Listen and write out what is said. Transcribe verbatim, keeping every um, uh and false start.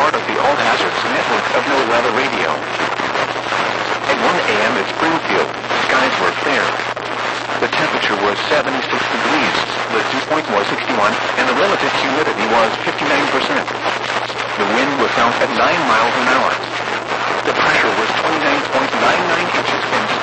part of the All Hazards network of NOAA Radio. At one a m at Springfield, skies were fair. The temperature was seventy-six degrees, the dew point was sixty-one, and the relative humidity was fifty-nine percent. The wind was out at nine miles an hour. The pressure was twenty-nine point nine nine inches and